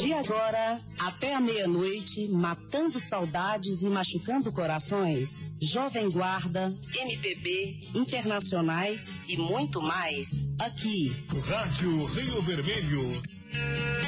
De agora até a meia-noite, matando saudades e machucando corações, Jovem Guarda, MPB, internacionais e muito mais, aqui. Rádio Rio Vermelho.